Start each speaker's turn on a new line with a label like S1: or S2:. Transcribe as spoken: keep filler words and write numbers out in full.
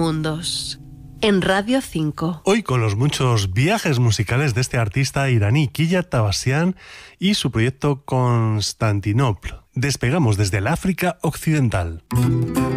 S1: mundos. En Radio cinco.
S2: Hoy con los muchos viajes musicales de este artista iraní Killa Tabassian y su proyecto Constantinopla. Despegamos desde el África Occidental.